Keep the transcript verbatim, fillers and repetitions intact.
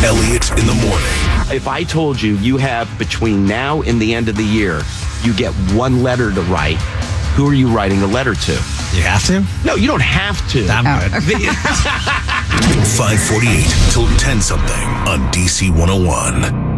Elliott in the morning. If I told you you have between now and the end of the year, you get one letter to write, who are you writing a letter to? You have to? No, you don't have to. I'm good. five forty-eight till ten something on D C one oh one.